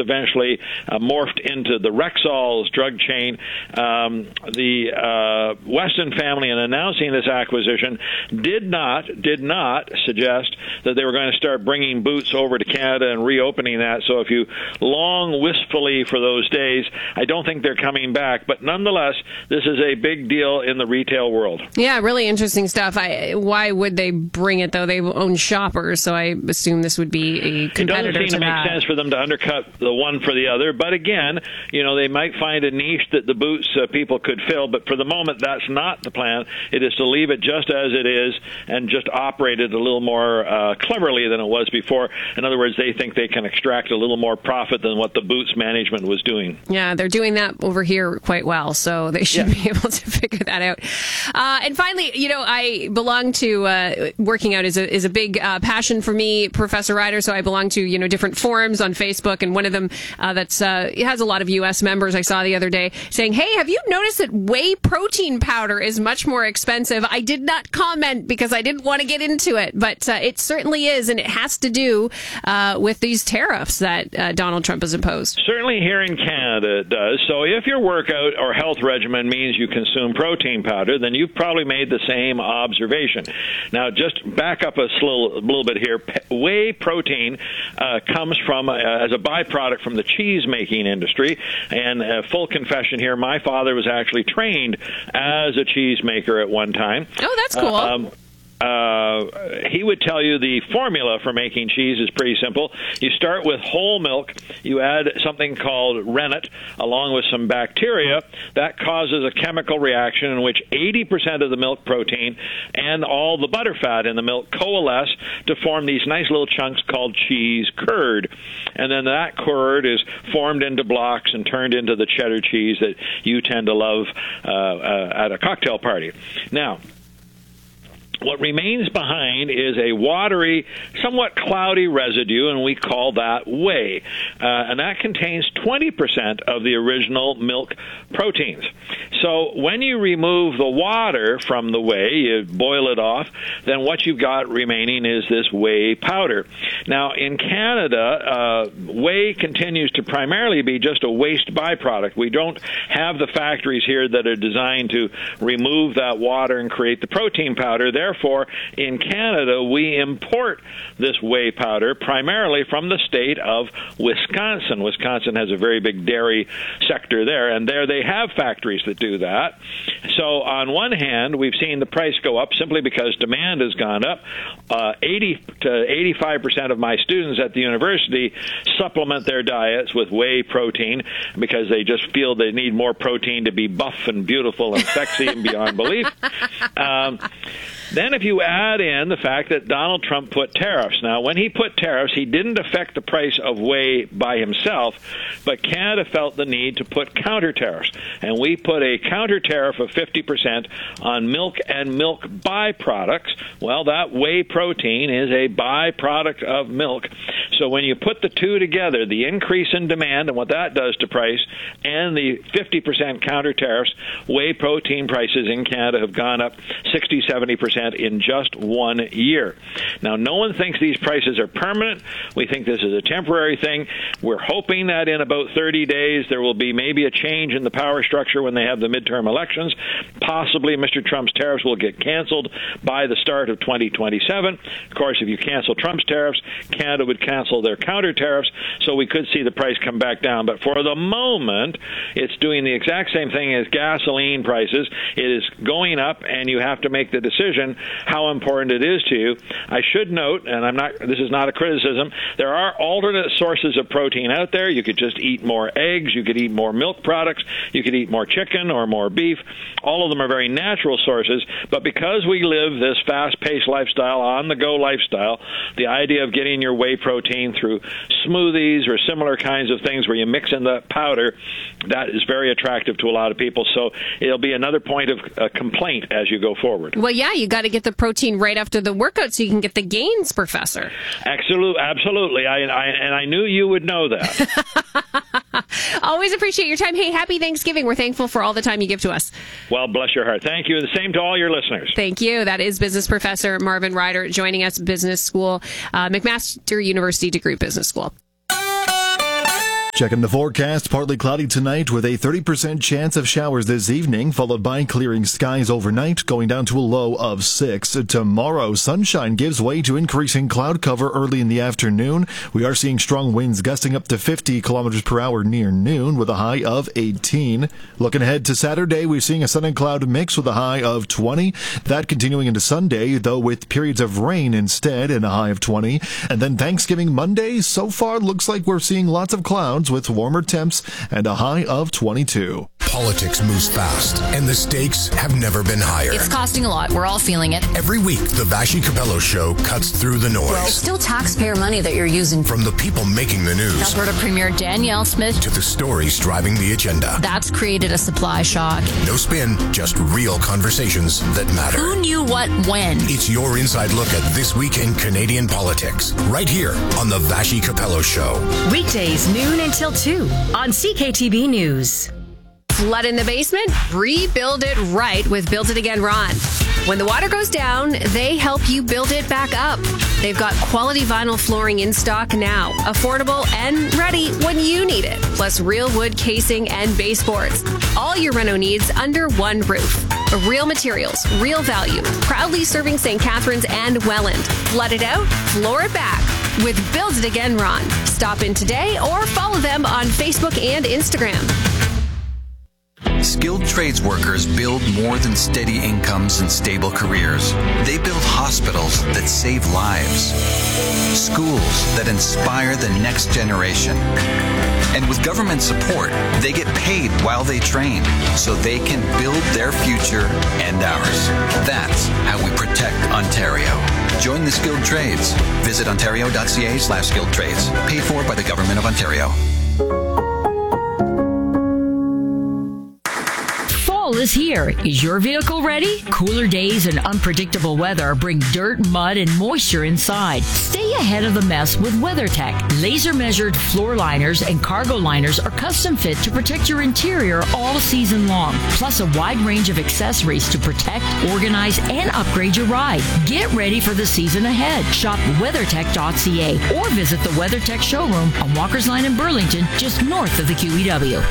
eventually morphed into the Rexall's drug chain. The Weston family, in announcing this acquisition, did not suggest that they were going to start bringing Boots over to Canada and reopening that. So if you long wistfully for those days, I don't think they're coming back. But nonetheless, this is a big deal in the retail world. Yeah, really interesting stuff. Why would they bring it, though? They own Shoppers, so I assume this would be a competitor to that. It doesn't seem to make sense for them to undercut the one for the other. But again, they might find a niche that the Boots people could fill. But for the moment, that's not the plan. It is to leave it just as it is and just operate it a little more cleverly than it was before. In other words, they think they can extract a little more profit than what the Boots management was doing. Yeah, they're doing that over here quite well, so they should be able to figure that out. And finally, I belong to working out is a big passion for me, Professor Ryder. So I belong to different forums on Facebook, and one of them it has a lot of U.S. members. I saw the other day saying, "Hey, have you noticed that whey protein powder is much more expensive?" I did not comment because I didn't want to get into it, but it certainly is, and it has to do with these tariffs that Donald Trump has imposed. Certainly here in Canada it does. So if your workout or health regimen means you consume protein powder, then you've probably made the same observation. Now, just back up a little bit here. Whey protein comes from, as a byproduct from the cheese-making industry. And full confession here, my father was actually trained as a cheesemaker at one time. Oh, that's cool. He would tell you the formula for making cheese is pretty simple. You start with whole milk. You add something called rennet along with some bacteria. That causes a chemical reaction in which 80% of the milk protein and all the butter fat in the milk coalesce to form these nice little chunks called cheese curd. And then that curd is formed into blocks and turned into the cheddar cheese that you tend to love at a cocktail party. Now, what remains behind is a watery, somewhat cloudy residue, and we call that whey. And that contains 20% of the original milk proteins. So when you remove the water from the whey, you boil it off, then what you've got remaining is this whey powder. Now, in Canada, whey continues to primarily be just a waste byproduct. We don't have the factories here that are designed to remove that water and create the protein powder. Therefore, in Canada, we import this whey powder primarily from the state of Wisconsin. Wisconsin has a very big dairy sector there, and there they have factories that do that. So on one hand, we've seen the price go up simply because demand has gone up. 80 to 85% of my students at the university supplement their diets with whey protein because they just feel they need more protein to be buff and beautiful and sexy and beyond belief. Then if you add in the fact that Donald Trump put tariffs. Now, when he put tariffs, he didn't affect the price of whey by himself, but Canada felt the need to put counter tariffs. And we put a counter tariff of 50% on milk and milk byproducts. Well, that whey protein is a byproduct of milk. So when you put the two together, the increase in demand and what that does to price and the 50% counter tariffs, whey protein prices in Canada have gone up 60-70% in just 1 year. Now, no one thinks these prices are permanent. We think this is a temporary thing. We're hoping that in about 30 days there will be maybe a change in the power structure when they have the midterm elections. Possibly Mr. Trump's tariffs will get canceled by the start of 2027. Of course, if you cancel Trump's tariffs, Canada would cancel their counter tariffs, so we could see the price come back down. But for the moment, it's doing the exact same thing as gasoline prices. It is going up, and you have to make the decision how important it is to you. I should note, and this is not a criticism, there are alternate sources of protein out there. You could just eat more eggs, you could eat more milk products, you could eat more chicken or more beef. All of them are very natural sources, but because we live this fast-paced lifestyle, on-the-go lifestyle, the idea of getting your whey protein through smoothies or similar kinds of things where you mix in the powder, that is very attractive to a lot of people. So it'll be another point of complaint as you go forward. Well, yeah, you got to get the protein right after the workout so you can get the gains, Professor. Absolutely. I knew you would know that. Always appreciate your time. Hey, happy Thanksgiving. We're thankful for all the time you give to us. Well, bless your heart. Thank you. And the same to all your listeners. Thank you. That is Business Professor Marvin Ryder joining us, Business School, McMaster University Degree Business School. Checking the forecast, partly cloudy tonight with a 30% chance of showers this evening, followed by clearing skies overnight, going down to a low of 6. Tomorrow, sunshine gives way to increasing cloud cover early in the afternoon. We are seeing strong winds gusting up to 50 kilometers per hour near noon with a high of 18. Looking ahead to Saturday, we're seeing a sun and cloud mix with a high of 20. That continuing into Sunday, though with periods of rain instead and a high of 20. And then Thanksgiving Monday, so far looks like we're seeing lots of clouds with warmer temps and a high of 22. Politics moves fast, and the stakes have never been higher. It's costing a lot. We're all feeling it. Every week, the Vassy Capello Show cuts through the noise. Well, it's still taxpayer money that you're using. From the people making the news. Alberta Premier Danielle Smith. To the stories driving the agenda. That's created a supply shock. No spin, just real conversations that matter. Who knew what when? It's your inside look at this week in Canadian politics. Right here on the Vassy Capello Show. Weekdays, noon until 2 on CKTB News. Flood in the basement? Rebuild it right with Build It Again Ron. When the water goes down, they help you build it back up. They've got quality vinyl flooring in stock now, affordable and ready when you need it. Plus real wood casing and baseboards. All your reno needs under one roof. Real materials, real value. Proudly serving St. Catharines and Welland. Flood it out, floor it back with Build It Again Ron. Stop in today or follow them on Facebook and Instagram. Skilled trades workers build more than steady incomes and stable careers. They build hospitals that save lives, schools that inspire the next generation. And with government support, they get paid while they train so they can build their future and ours. That's how we protect Ontario. Join the skilled trades. Visit ontario.ca/skilled trades. Paid for by the Government of Ontario. Fall is here. Is your vehicle ready? Cooler days and unpredictable weather bring dirt, mud, and moisture inside. Stay ahead of the mess with WeatherTech. Laser-measured floor liners and cargo liners are custom fit to protect your interior all season long. Plus a wide range of accessories to protect, organize, and upgrade your ride. Get ready for the season ahead. Shop WeatherTech.ca or visit the WeatherTech showroom on Walker's Line in Burlington, just north of the QEW.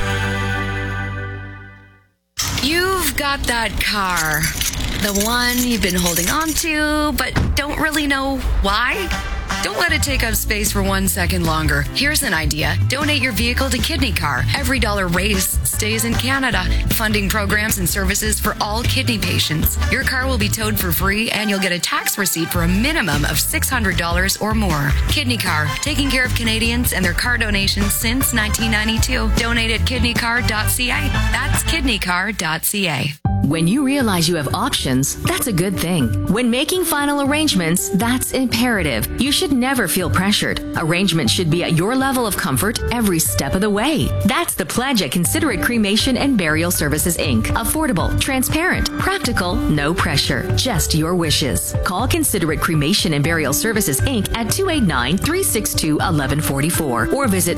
You've got that car, the one you've been holding on to, but don't really know why. Don't let it take up space for 1 second longer. Here's an idea. Donate your vehicle to Kidney Car. Every dollar raised stays in Canada, funding programs and services for all kidney patients. Your car will be towed for free, and you'll get a tax receipt for a minimum of $600 or more. Kidney Car, taking care of Canadians and their car donations since 1992. Donate at kidneycar.ca. That's kidneycar.ca. When you realize you have options, that's a good thing. When making final arrangements, that's imperative. You should never feel pressured. Arrangements should be at your level of comfort every step of the way. That's the pledge at Considerate Cremation and Burial Services, Inc. Affordable, transparent, practical, no pressure, just your wishes. Call Considerate Cremation and Burial Services, Inc. at 289-362-1144 or visit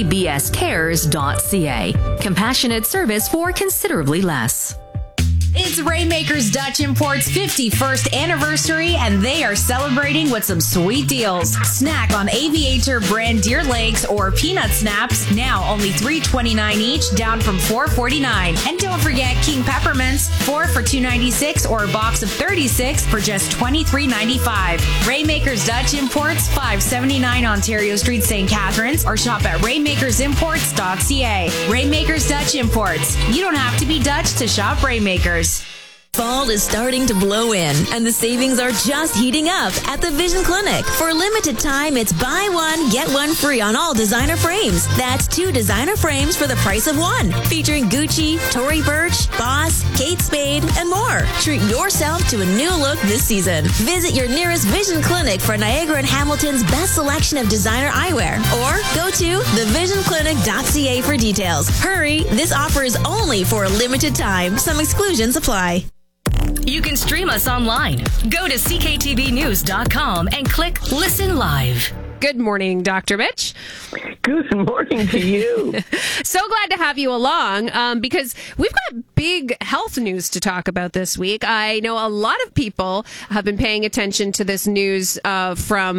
ccbscares.ca. Compassionate service for considerably less. It's Rainmakers Dutch Import's 51st anniversary, and they are celebrating with some sweet deals. Snack on Aviator brand deer legs or peanut snaps, now only $3.29 each, down from $4.49. And don't forget King Peppermints, 4 for $2.96 or a box of 36 for just $23.95. Rainmakers Dutch Imports, 579 Ontario Street, St. Catharines, or shop at rainmakersimports.ca. Rainmakers Dutch Imports. You don't have to be Dutch to shop Rainmakers. Fall is starting to blow in, and the savings are just heating up at the Vision Clinic. For a limited time, it's buy one, get one free on all designer frames. That's 2 designer frames for the price of 1, featuring Gucci, Tory Burch, Boss, Kate Spade, and more. Treat yourself to a new look this season. Visit your nearest Vision Clinic for Niagara and Hamilton's best selection of designer eyewear, or go to thevisionclinic.ca for details. Hurry, this offer is only for a limited time. Some exclusions apply. You can stream us online. Go to cktvnews.com and click Listen Live. Good morning, Dr. Mitch. Good morning to you. So glad to have you along because we've got big health news to talk about this week. I know a lot of people have been paying attention to this news from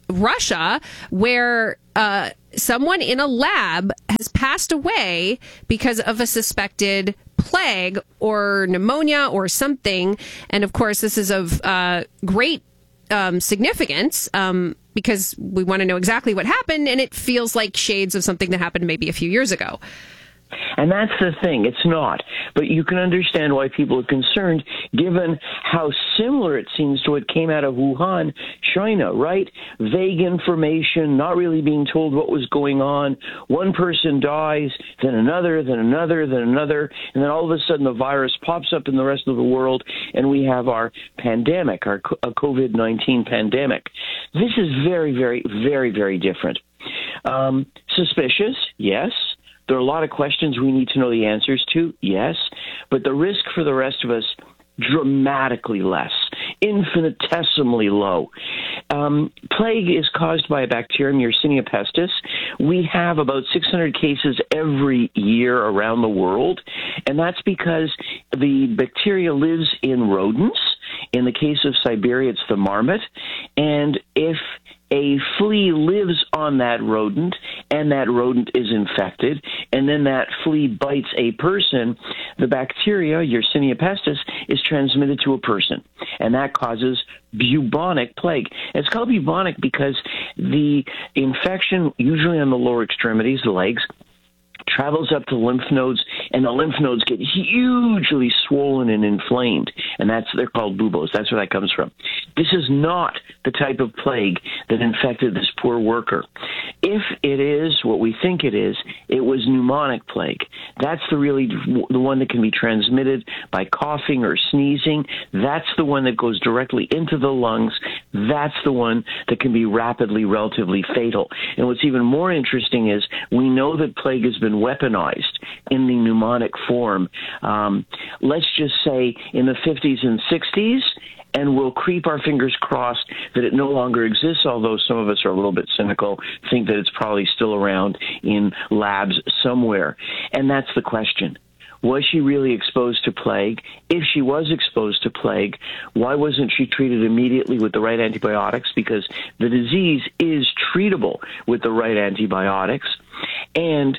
Russia, where someone in a lab has passed away because of a suspected plague or pneumonia or something. And of course, this is of great significance because we want to know exactly what happened, and it feels like shades of something that happened maybe a few years ago. And that's the thing. It's not. But you can understand why people are concerned, given how similar it seems to what came out of Wuhan, China, right? Vague information, not really being told what was going on. One person dies, then another, then another, then another. And then all of a sudden the virus pops up in the rest of the world, and we have our pandemic, our COVID-19 pandemic. This is very, very, very, very different. Suspicious, yes. There are a lot of questions we need to know the answers to, yes, but the risk for the rest of us, dramatically less, infinitesimally low. Plague is caused by a bacterium, Yersinia pestis. We have about 600 cases every year around the world, and that's because the bacteria lives in rodents. In the case of Siberia, it's the marmot, and if a flea lives on that rodent, and that rodent is infected, and then that flea bites a person, the bacteria, Yersinia pestis, is transmitted to a person, and that causes bubonic plague. It's called bubonic because the infection, usually on the lower extremities, the legs, travels up to lymph nodes, and the lymph nodes get hugely swollen and inflamed, and they're called buboes. That's where that comes from. This is not the type of plague that infected this poor worker. If it is what we think it is, it was pneumonic plague. That's the one that can be transmitted by coughing or sneezing. That's the one that goes directly into the lungs. That's the one that can be rapidly, relatively fatal. And what's even more interesting is we know that plague has been weaponized in the pneumonic form. Let's just say in the 50s and 60s, and we'll keep our fingers crossed that it no longer exists, although some of us are a little bit cynical, think that it's probably still around in labs somewhere. And that's the question. Was she really exposed to plague? If she was exposed to plague, why wasn't she treated immediately with the right antibiotics? Because the disease is treatable with the right antibiotics. And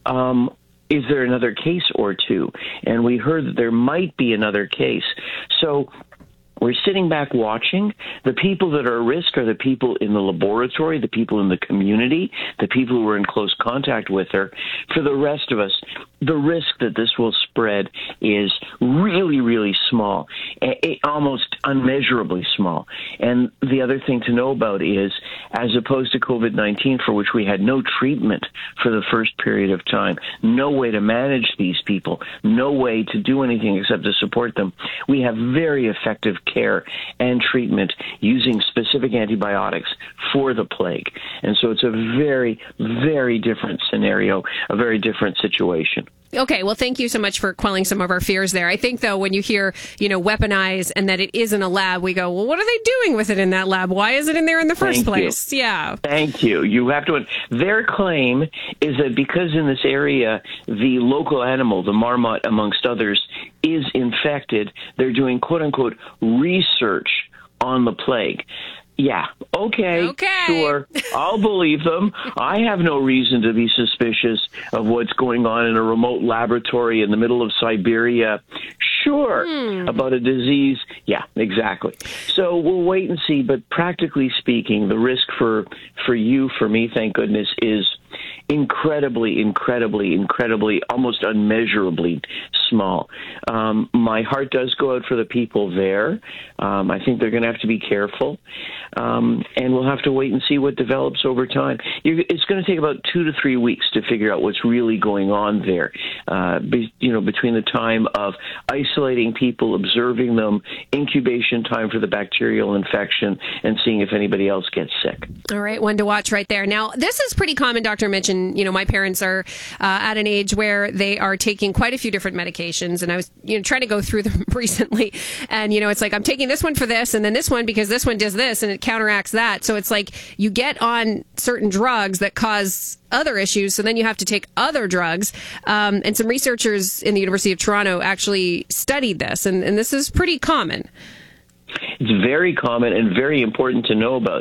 is there another case or two? And we heard that there might be another case. So we're sitting back watching. The people that are at risk are the people in the laboratory, the people in the community, the people who are in close contact with her. For the rest of us, the risk that this will spread is really, really small, almost unmeasurably small. And the other thing to know about is, as opposed to COVID-19, for which we had no treatment for the first period of time, no way to manage these people, no way to do anything except to support them, we have very effective care and treatment using specific antibiotics for the plague. And so it's a very, very different scenario, a very different situation. Okay, well, thank you so much for quelling some of our fears there. I think, though, when you hear, weaponize and that it is in a lab, we go, well, what are they doing with it in that lab? Why is it in there in the first place? Yeah. Thank you. You have to. Their claim is that because in this area, the local animal, the marmot, amongst others, is infected, they're doing, quote unquote, research on the plague. Yeah, okay, sure, I'll believe them. I have no reason to be suspicious of what's going on in a remote laboratory in the middle of Siberia. Sure, about a disease. Yeah, exactly. So we'll wait and see, but practically speaking, the risk for you, for me, thank goodness, is incredibly, almost unmeasurably small. My heart does go out for the people there. I think they're going to have to be careful. And we'll have to wait and see what develops over time. It's going to take about 2 to 3 weeks to figure out what's really going on there. Between the time of isolating people, observing them, incubation time for the bacterial infection, and seeing if anybody else gets sick. All right, one to watch right there. Now, this is pretty common, Dr. Mitch, and my parents are at an age where they are taking quite a few different medications, and I was trying to go through them recently, and it's like I'm taking this one for this, and then this one because this one does this, and it counteracts that. So it's like you get on certain drugs that cause other issues, so then you have to take other drugs. And some researchers in the University of Toronto actually studied this, and this is pretty common. It's very common and very important to know about.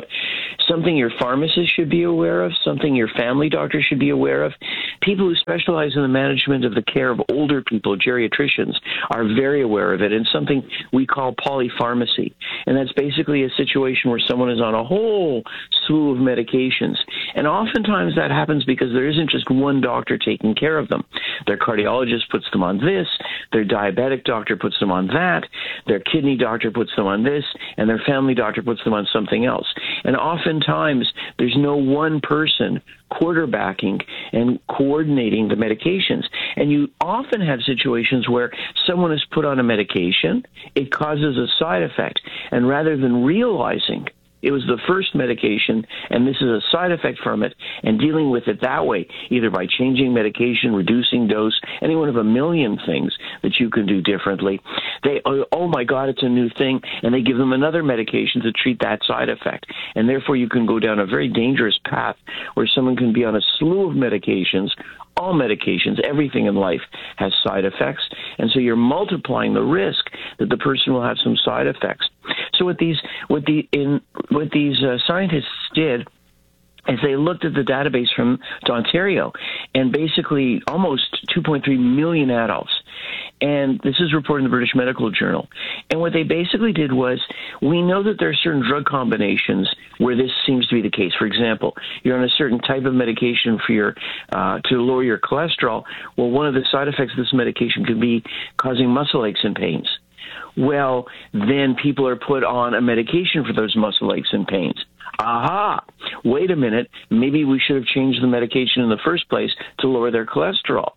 something your pharmacist should be aware of, something your family doctor should be aware of. People who specialize in the management of the care of older people, geriatricians, are very aware of it, and something we call polypharmacy. And that's basically a situation where someone is on a whole slew of medications. And oftentimes that happens because there isn't just one doctor taking care of them. Their cardiologist puts them on this, their diabetic doctor puts them on that, their kidney doctor puts them on this, and their family doctor puts them on something else. And oftentimes there's no one person quarterbacking and coordinating the medications. And you often have situations where someone is put on a medication, it causes a side effect, and rather than realizing it was the first medication, and this is a side effect from it, and dealing with it that way, either by changing medication, reducing dose, any one of a million things that you can do differently. They, oh my God, it's a new thing, and they give them another medication to treat that side effect. And therefore you can go down a very dangerous path where someone can be on a slew of medications. All medications, everything in life has side effects, and so you're multiplying the risk that the person will have some side effects. So what these scientists did is they looked at the database from Ontario, and basically almost 2.3 million adults. And this is reported in the British Medical Journal. And what they basically did was, we know that there are certain drug combinations where this seems to be the case. For example, you're on a certain type of medication for your to lower your cholesterol. Well, one of the side effects of this medication could be causing muscle aches and pains. Well, then people are put on a medication for those muscle aches and pains. Aha! Wait a minute. Maybe we should have changed the medication in the first place to lower their cholesterol.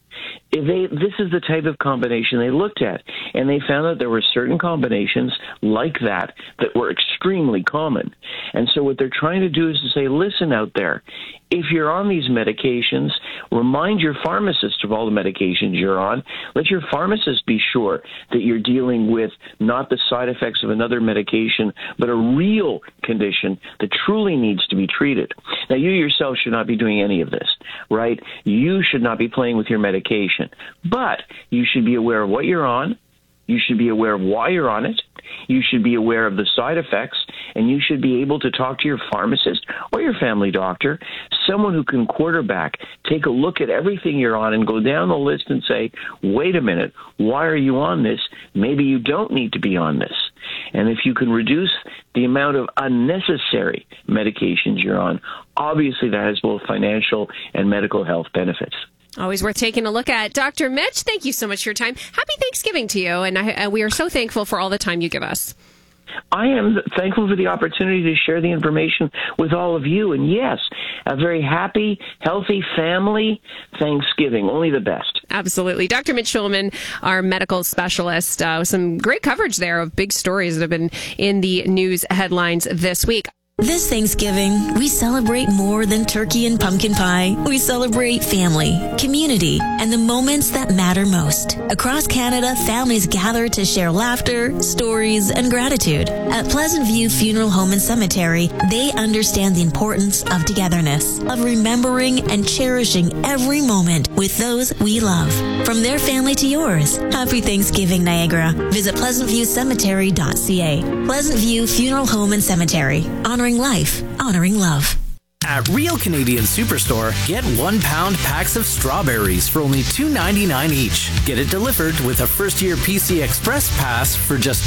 This is the type of combination they looked at, and they found that there were certain combinations like that were extremely common. And so what they're trying to do is to say, listen out there, if you're on these medications, remind your pharmacist of all the medications you're on. Let your pharmacist be sure that you're dealing with not the side effects of another medication, but a real condition that truly needs to be treated. Now, you yourself should not be doing any of this, right? You should not be playing with your medication, but you should be aware of what you're on. You should be aware of why you're on it. You should be aware of the side effects, and you should be able to talk to your pharmacist or your family doctor, someone who can quarterback, take a look at everything you're on and go down the list and say, wait a minute, why are you on this? Maybe you don't need to be on this. And if you can reduce the amount of unnecessary medications you're on, obviously that has both financial and medical health benefits. Always worth taking a look at. Dr. Mitch, thank you so much for your time. Happy Thanksgiving to you, and we are so thankful for all the time you give us. I am thankful for the opportunity to share the information with all of you. And yes, a very happy, healthy family Thanksgiving. Only the best. Absolutely. Dr. Mitch Schulman, our medical specialist, some great coverage there of big stories that have been in the news headlines this week. This Thanksgiving, we celebrate more than turkey and pumpkin pie. We celebrate family, community, and the moments that matter most. Across Canada, families gather to share laughter, stories, and gratitude. At Pleasant View Funeral Home and Cemetery, they understand the importance of togetherness, of remembering and cherishing every moment with those we love. From their family to yours, happy Thanksgiving, Niagara. Visit pleasantviewcemetery.ca. Pleasant View Funeral Home and Cemetery. Honoring life, honoring love. At Real Canadian Superstore, get 1 pound packs of strawberries for only $2.99 each. Get it delivered with a first-year PC Express pass for just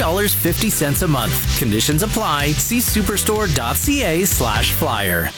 $2.50 a month. Conditions apply. See superstore.ca/flyer.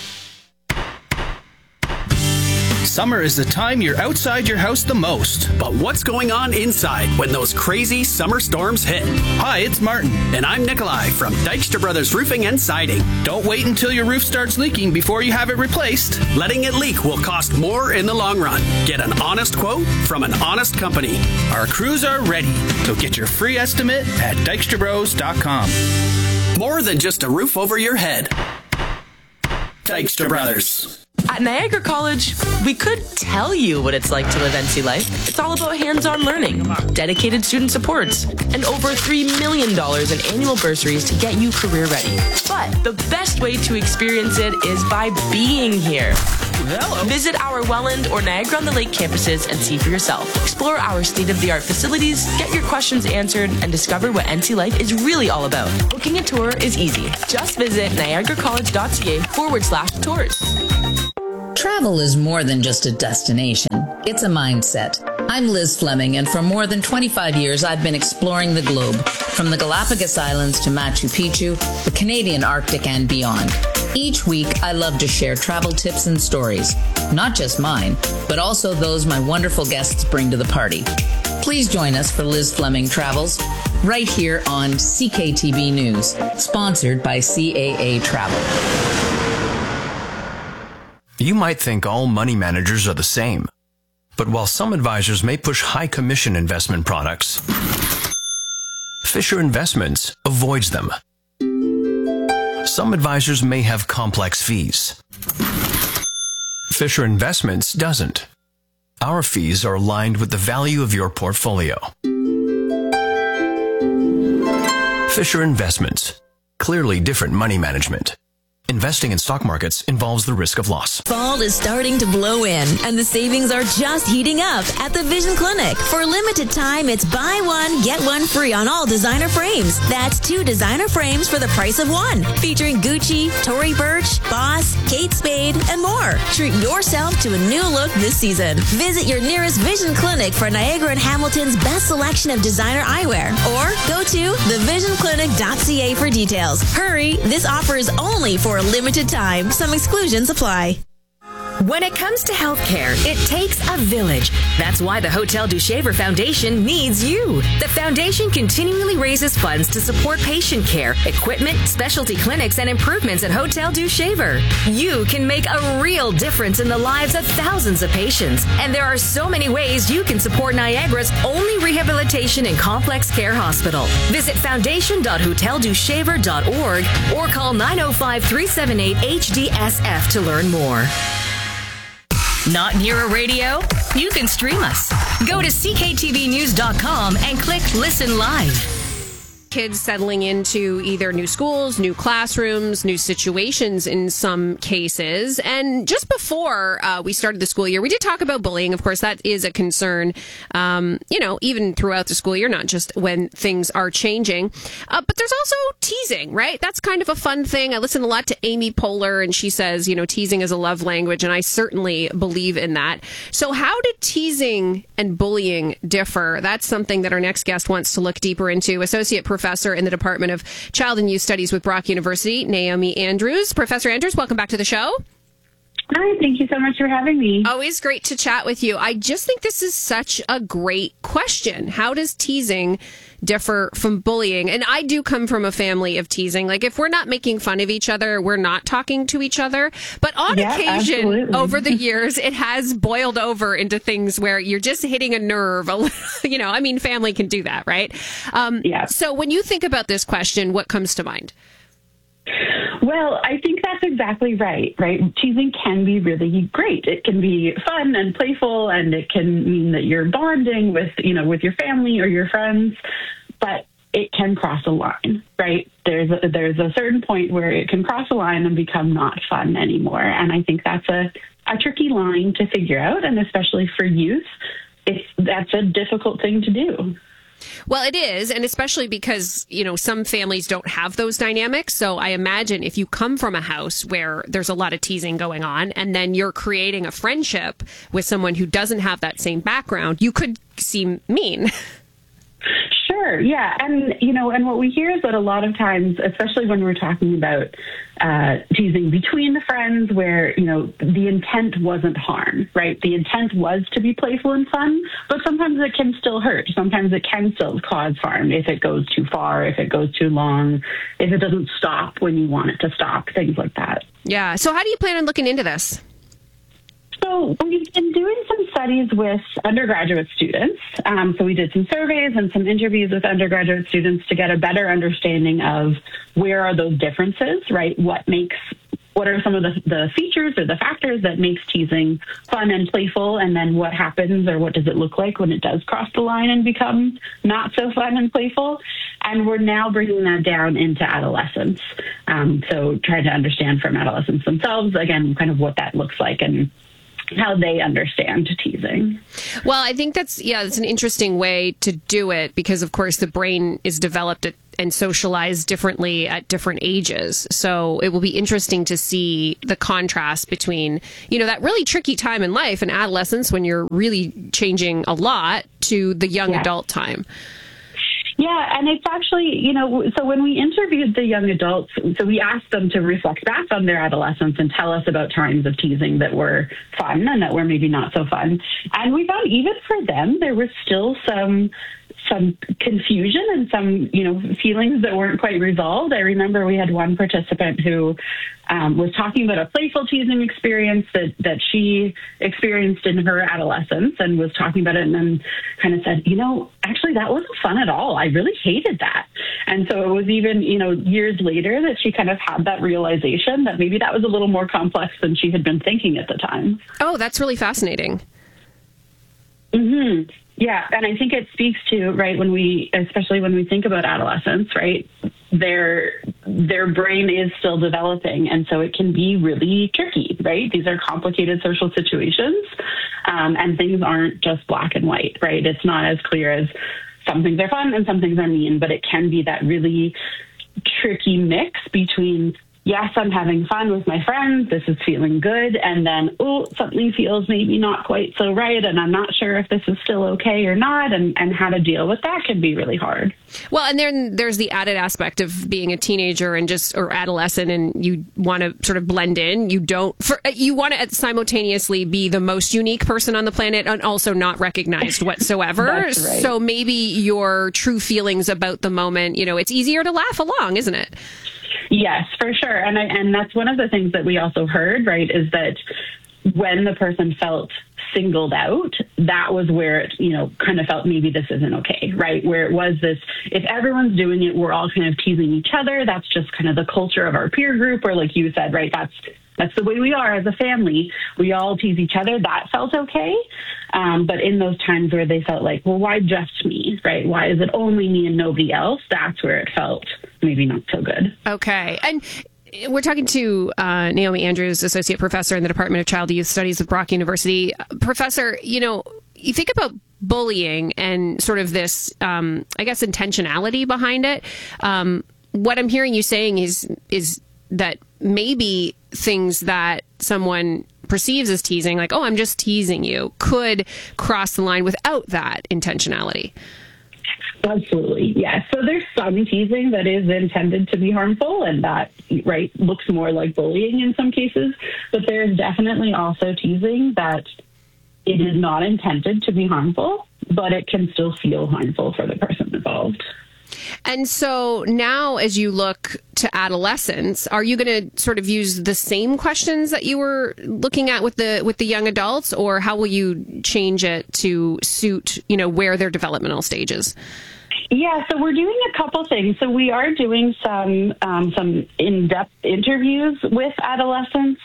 Summer is the time you're outside your house the most. But what's going on inside when those crazy summer storms hit? Hi, it's Martin. And I'm Nikolai from Dykstra Brothers Roofing and Siding. Don't wait until your roof starts leaking before you have it replaced. Letting it leak will cost more in the long run. Get an honest quote from an honest company. Our crews are ready. So get your free estimate at dykstrabros.com. More than just a roof over your head. Dykstra Brothers. At Niagara College, we could tell you what it's like to live NC life. It's all about hands-on learning, dedicated student supports, and over $3 million in annual bursaries to get you career ready. But the best way to experience it is by being here. Hello. Visit our Welland or Niagara-on-the-Lake campuses and see for yourself. Explore our state-of-the-art facilities, get your questions answered, and discover what NC Life is really all about. Booking a tour is easy. Just visit niagaracollege.ca/tours. Travel is more than just a destination. It's a mindset. I'm Liz Fleming, and for more than 25 years, I've been exploring the globe, from the Galapagos Islands to Machu Picchu, the Canadian Arctic, and beyond. Each week, I love to share travel tips and stories, not just mine, but also those my wonderful guests bring to the party. Please join us for Liz Fleming Travels, right here on CKTB News, sponsored by CAA Travel. You might think all money managers are the same. But while some advisors may push high commission investment products, Fisher Investments avoids them. Some advisors may have complex fees. Fisher Investments doesn't. Our fees are aligned with the value of your portfolio. Fisher Investments. Clearly different money management. Investing in stock markets involves the risk of loss. Fall is starting to blow in, and the savings are just heating up at the Vision Clinic. For a limited time, it's buy one, get one free on all designer frames. That's 2 designer frames for the price of 1. Featuring Gucci, Tory Burch, Boss, Kate Spade, and more. Treat yourself to a new look this season. Visit your nearest Vision Clinic for Niagara and Hamilton's best selection of designer eyewear. Or go to thevisionclinic.ca for details. Hurry, this offer is only for a limited time. Some exclusions apply. When it comes to healthcare, it takes a village. That's why the Hotel du Shaver Foundation needs you. The foundation continually raises funds to support patient care, equipment, specialty clinics, and improvements at Hotel du Shaver. You can make a real difference in the lives of thousands of patients. And there are so many ways you can support Niagara's only rehabilitation and complex care hospital. Visit foundation.hoteldushaver.org or call 905-378-HDSF to learn more. Not near a radio? You can stream us. Go to cktvnews.com and click Listen Live. Kids settling into either new schools, new classrooms, new situations in some cases. And just before we started the school year, we did talk about bullying. Of course, that is a concern, even throughout the school year, not just when things are changing. But there's also teasing, right? That's kind of a fun thing. I listen a lot to Amy Poehler, and she says, teasing is a love language, and I certainly believe in that. So how did teasing and bullying differ? That's something that our next guest wants to look deeper into. Associate Professor in the Department of Child and Youth Studies with Brock University, Naomi Andrews. Professor Andrews, welcome back to the show. Hi, thank you so much for having me. Always great to chat with you. I just think this is such a great question. How does teasing differ from bullying? And I do come from a family of teasing. Like, if we're not making fun of each other, we're not talking to each other. But on occasion, absolutely. Over the years, it has boiled over into things where you're just hitting a nerve. Family can do that, right? So when you think about this question, what comes to mind? Well, I think that's exactly right? Teasing can be really great. It can be fun and playful, and it can mean that you're bonding with your family or your friends, but it can cross a line, right? There's a certain point where it can cross a line and become not fun anymore. And I think that's a tricky line to figure out, and especially for youth, that's a difficult thing to do. Well, it is, and especially because, some families don't have those dynamics. So I imagine if you come from a house where there's a lot of teasing going on, and then you're creating a friendship with someone who doesn't have that same background, you could seem mean. Sure, yeah. And, and what we hear is that a lot of times, especially when we're talking about teasing between the friends where, the intent wasn't harm, right? The intent was to be playful and fun, but sometimes it can still hurt. Sometimes it can still cause harm if it goes too far, if it goes too long, if it doesn't stop when you want it to stop, things like that. Yeah. So how do you plan on looking into this? So we've been doing some studies with undergraduate students. So we did some surveys and some interviews with undergraduate students to get a better understanding of where are those differences, right? What makes what are some of the features or the factors that makes teasing fun and playful, and then what happens or what does it look like when it does cross the line and become not so fun and playful. And we're now bringing that down into adolescence. So trying to understand from adolescents themselves, again, kind of what that looks like and how they understand teasing. Well, I think that's an interesting way to do it because, of course, the brain is developed and socialized differently at different ages. So it will be interesting to see the contrast between, that really tricky time in life and adolescence when you're really changing a lot to the young adult time. Yeah, and it's actually, so when we interviewed the young adults, so we asked them to reflect back on their adolescence and tell us about times of teasing that were fun and that were maybe not so fun. And we found even for them, there was still some confusion and some, feelings that weren't quite resolved. I remember we had one participant who was talking about a playful teasing experience that she experienced in her adolescence and was talking about it and then kind of said, actually that wasn't fun at all. I really hated that. And so it was even, years later that she kind of had that realization that maybe that was a little more complex than she had been thinking at the time. Oh, that's really fascinating. Mm-hmm. Yeah, and I think it speaks to, right, especially when we think about adolescents, right, their brain is still developing, and so it can be really tricky, right? These are complicated social situations, and things aren't just black and white, right? It's not as clear as some things are fun and some things are mean, but it can be that really tricky mix between, yes, I'm having fun with my friends, this is feeling good, and then, something feels maybe not quite so right, and I'm not sure if this is still okay or not, and how to deal with that can be really hard. Well, and then there's the added aspect of being a teenager or adolescent, and you want to sort of blend in. You want to simultaneously be the most unique person on the planet and also not recognized whatsoever. That's right. So maybe your true feelings about the moment, it's easier to laugh along, isn't it? Yes, for sure. And that's one of the things that we also heard, right, is that when the person felt singled out, that was where it, kind of felt maybe this isn't okay, right? Where it was this, if everyone's doing it, we're all kind of teasing each other. That's just kind of the culture of our peer group, or like you said, right, that's the way we are as a family. We all tease each other. That felt okay. But in those times where they felt like, well, why just me, right? Why is it only me and nobody else? That's where it felt maybe not so good. Okay. And we're talking to Naomi Andrews, Associate Professor in the Department of Child and Youth Studies at Brock University. Professor, you think about bullying and sort of this, intentionality behind it. What I'm hearing you saying is that maybe things that someone perceives as teasing, like, I'm just teasing you, could cross the line without that intentionality. Absolutely, yes. So there's some teasing that is intended to be harmful, and that, right, looks more like bullying in some cases. But there's definitely also teasing that it is not intended to be harmful, but it can still feel harmful for the person involved. And so now, as you look to adolescence, are you going to sort of use the same questions that you were looking at with the young adults, or how will you change it to suit, where their developmental stages? Yeah, so we're doing a couple things. So we are doing some in-depth interviews with adolescents,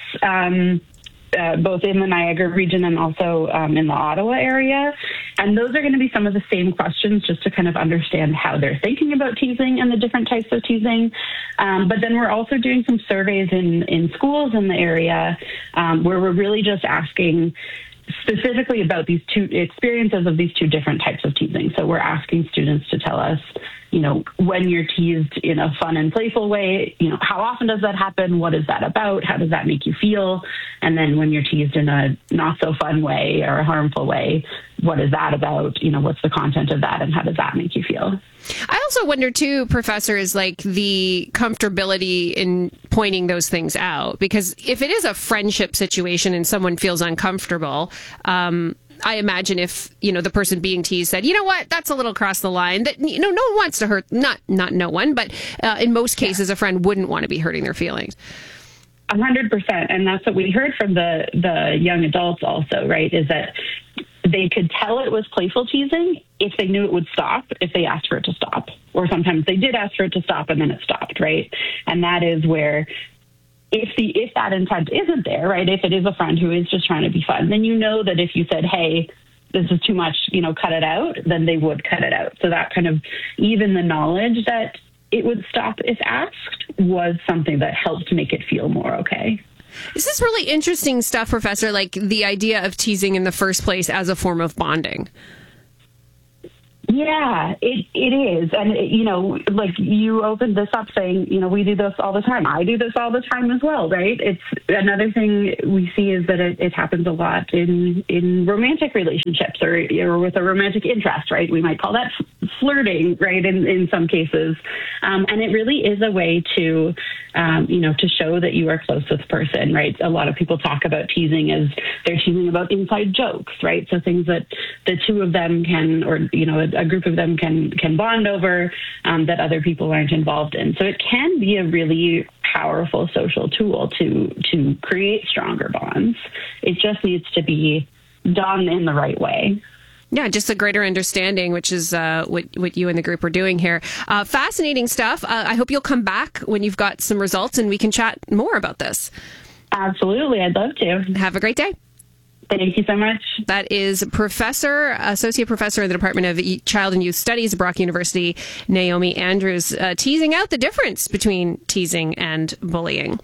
both in the Niagara region and also in the Ottawa area. And those are going to be some of the same questions, just to kind of understand how they're thinking about teasing and the different types of teasing. But then we're also doing some surveys in schools in the area where we're really just asking specifically about these two experiences of these two different types of teasing. So we're asking students to tell us, when you're teased in a fun and playful way, how often does that happen? What is that about? How does that make you feel? And then when you're teased in a not so fun way or a harmful way, what is that about? What's the content of that and how does that make you feel? I also wonder too, Professor, is like the comfortability in pointing those things out, because if it is a friendship situation and someone feels uncomfortable, I imagine if, the person being teased said, you know what, that's a little across the line, that, no one wants to hurt, not no one, but in most cases, a friend wouldn't want to be hurting their feelings. 100%. And that's what we heard from the young adults also, right, is that they could tell it was playful teasing if they knew it would stop, if they asked for it to stop. Or sometimes they did ask for it to stop and then it stopped, right? And that is where if that intent isn't there, right, if it is a friend who is just trying to be fun, then you know that if you said, hey, this is too much, cut it out, then they would cut it out. So that kind of, even the knowledge that it would stop if asked was something that helped make it feel more okay. This is really interesting stuff, Professor, like the idea of teasing in the first place as a form of bonding. Yeah, it is. And, like you opened this up saying, we do this all the time. I do this all the time as well, right? It's another thing we see is that it happens a lot in romantic relationships or with a romantic interest, right? We might call that flirting, right, in some cases. And it really is a way to, to show that you are close with the person, right? A lot of people talk about teasing as they're teasing about inside jokes, right? So things that the two of them can, or, a group of them can bond over that other people aren't involved in. So it can be a really powerful social tool to create stronger bonds. It just needs to be done in the right way. Yeah, just a greater understanding, which is what you and the group are doing here. Fascinating stuff. I hope you'll come back when you've got some results and we can chat more about this. Absolutely. I'd love to. Have a great day. Thank you so much. That is Associate Professor in the Department of Child and Youth Studies at Brock University, Naomi Andrews, teasing out the difference between teasing and bullying.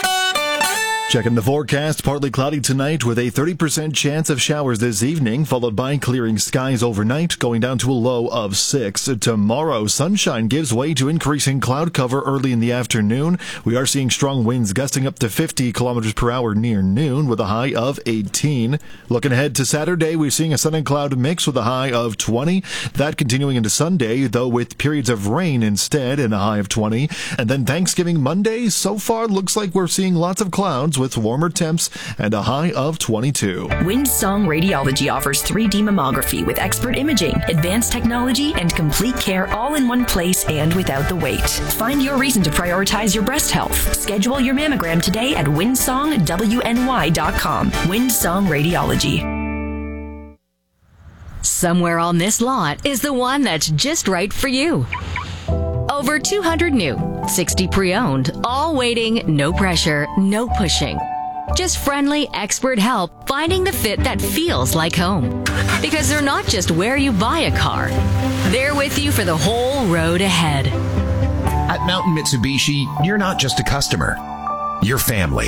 Checking the forecast, partly cloudy tonight with a 30% chance of showers this evening, followed by clearing skies overnight, going down to a low of 6. Tomorrow, sunshine gives way to increasing cloud cover early in the afternoon. We are seeing strong winds gusting up to 50 kilometers per hour near noon with a high of 18. Looking ahead to Saturday, we're seeing a sun and cloud mix with a high of 20. That continuing into Sunday, though with periods of rain instead and a high of 20. And then Thanksgiving Monday, so far looks like we're seeing lots of clouds with warmer temps and a high of 22. Windsong Radiology offers 3D mammography with expert imaging, advanced technology, and complete care all in one place and without the wait. Find your reason to prioritize your breast health. Schedule your mammogram today at windsongwny.com. Windsong Radiology. Somewhere on this lot is the one that's just right for you. Over 200 new, 60 pre-owned, all waiting, no pressure, no pushing. Just friendly, expert help finding the fit that feels like home. Because they're not just where you buy a car. They're with you for the whole road ahead. At Mountain Mitsubishi, you're not just a customer. You're family.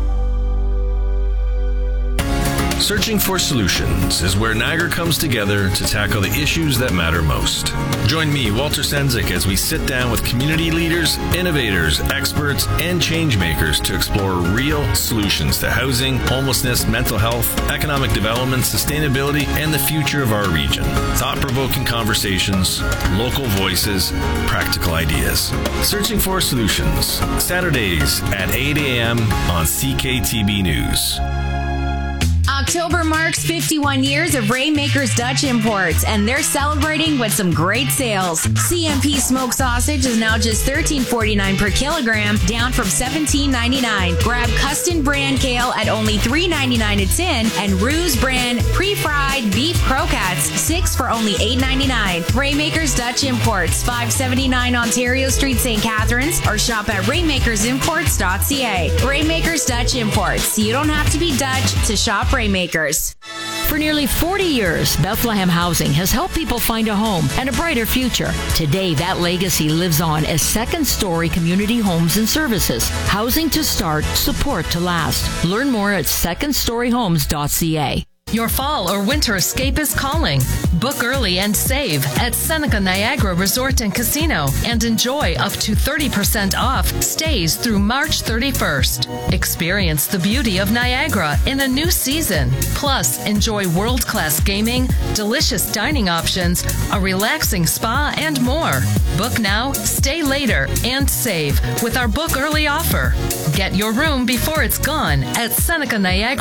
Searching for Solutions is where Niagara comes together to tackle the issues that matter most. Join me, Walter Sendzik, as we sit down with community leaders, innovators, experts, and change makers to explore real solutions to housing, homelessness, mental health, economic development, sustainability, and the future of our region. Thought-provoking conversations, local voices, practical ideas. Searching for Solutions, Saturdays at 8 a.m. on CKTB News. October marks 51 years of Rainmakers Dutch Imports, and they're celebrating with some great sales. CMP smoked sausage is now just $13.49 per kilogram, down from $17.99. Grab Custom brand kale at only $3.99 a tin, and Ruse brand pre-fried beef croquettes, 6 for only $8.99. Rainmakers Dutch Imports, 579 Ontario Street, St. Catharines, or shop at rainmakersimports.ca. Rainmakers Dutch Imports. You don't have to be Dutch to shop Rainmakers. For nearly 40 years, Bethlehem Housing has helped people find a home and a brighter future. Today, that legacy lives on as Second Story Community Homes and Services. Housing to start, support to last. Learn more at secondstoryhomes.ca. Your fall or winter escape is calling. Book early and save at Seneca Niagara Resort and Casino and enjoy up to 30% off stays through March 31st. Experience the beauty of Niagara in a new season. Plus, enjoy world-class gaming, delicious dining options, a relaxing spa, and more. Book now, stay later, and save with our book early offer. Get your room before it's gone at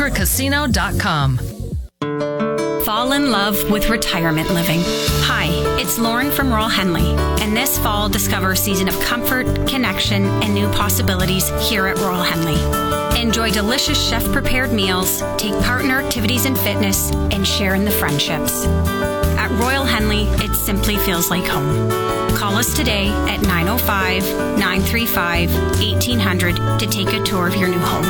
SenecaNiagaraCasino.com. Fall in love with retirement living. Hi, It's Lauren from Royal Henley, and this fall discover a season of comfort, connection, and new possibilities here at Royal Henley. Enjoy delicious chef-prepared meals, take part in our activities and fitness, and share in the friendships. At Royal Henley, it simply feels like home. Call us today at 905-935-1800 to take a tour of your new home.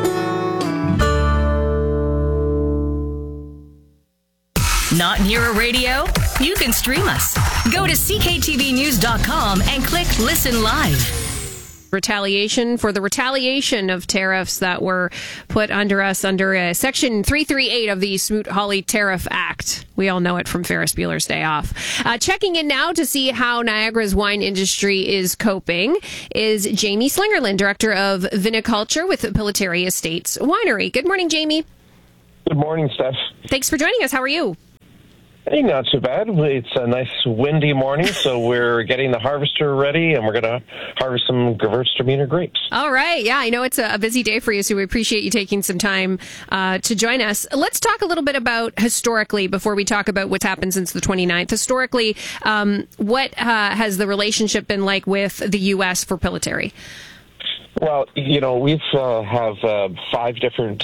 Not near a radio? You can stream us. Go to cktvnews.com and click Listen Live. Retaliation for the retaliation of tariffs that were put under us under Section 338 of the Smoot-Hawley Tariff Act. We all know it from Ferris Bueller's Day Off. Checking in now to see how Niagara's wine industry is coping is Jamie Slingerland, Director of Viniculture with Pillitteri Estates Winery. Good morning, Jamie. Good morning, Steph. Thanks for joining us. How are you? Hey, not too bad. It's a nice windy morning, so we're getting the harvester ready, and we're going to harvest some Gewürztraminer grapes. All right. Yeah, I know it's a busy day for you, so we appreciate you taking some time to join us. Let's talk a little bit about historically before we talk about what's happened since the 29th. Historically, what has the relationship been like with the U.S. for Pillitteri? Well, we've have 5 different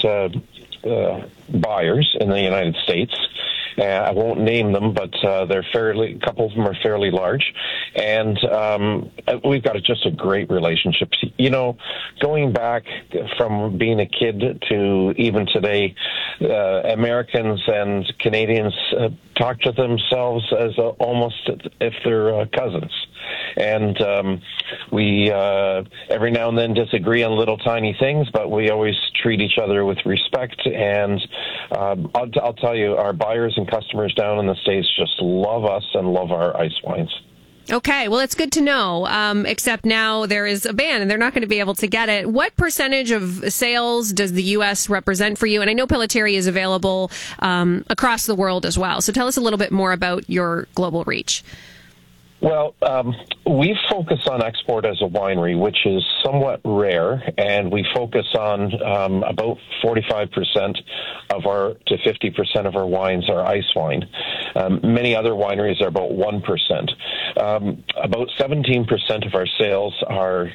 buyers in the United States. I won't name them, but they're a couple of them are fairly large, and we've got just a great relationship. Going back from being a kid to even today, Americans and Canadians talk to themselves as almost if they're cousins. And we every now and then disagree on little tiny things, but we always treat each other with respect. And I'll tell you, our buyers and customers down in the States just love us and love our ice wines. Okay, well, it's good to know, except now there is a ban and they're not going to be able to get it. What percentage of sales does the U.S. represent for you? And I know Pillitteri is available across the world as well. So tell us a little bit more about your global reach. Well, we focus on export as a winery, which is somewhat rare, and we focus on about 45% to 50% of our wines are ice wine. Many other wineries are about 1%. About 17% of our sales are